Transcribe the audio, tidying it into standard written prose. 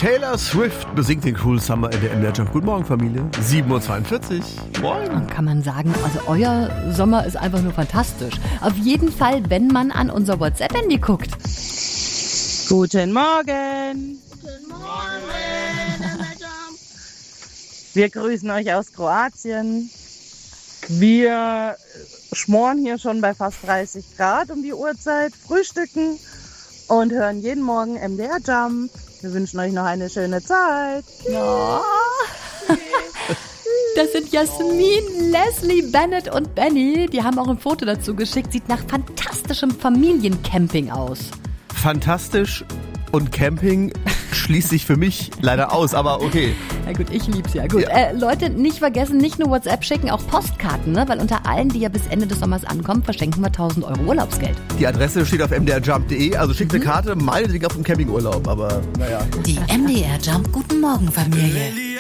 Taylor Swift besingt den Cruel Summer in der MDR Jump. Guten Morgen, Familie. 7.42 Uhr. Moin. Kann man sagen, also euer Sommer ist einfach nur fantastisch. Auf jeden Fall, wenn man an unser WhatsApp-Handy guckt. Guten Morgen. Guten Morgen, MDR Jump. Wir grüßen euch aus Kroatien. Wir schmoren hier schon bei fast 30 Grad um die Uhrzeit, frühstücken und hören jeden Morgen MDR Jump. Wir wünschen euch noch eine schöne Zeit. Oh. Das sind Jasmin, Leslie, Bennett und Benny. Die haben auch ein Foto dazu geschickt. Sieht nach fantastischem Familiencamping aus. Fantastisch und Camping schließt sich für mich leider aus, aber okay. Na gut, ich lieb's ja. Gut, ja. Leute, nicht vergessen, nicht nur WhatsApp schicken, auch Postkarten, ne? Weil unter allen, die ja bis Ende des Sommers ankommen, verschenken wir 1.000 Euro Urlaubsgeld. Die Adresse steht auf mdrjump.de, also schickt eine Karte, meinetwegen auf dem Campingurlaub, aber naja. Die MDR Jump Guten Morgen Familie.